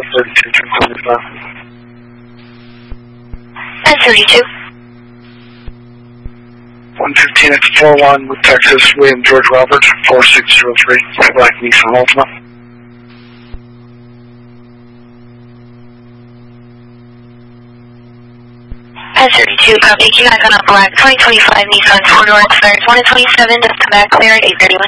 32, turn 75. At 32. 115 at the 4-1 with Texas, William George Robert, 4603, Black Nissan Altima. At 32, copy, you guys on a black 2025 Nissan 4-door, expires 1 27, just come back clear at 831.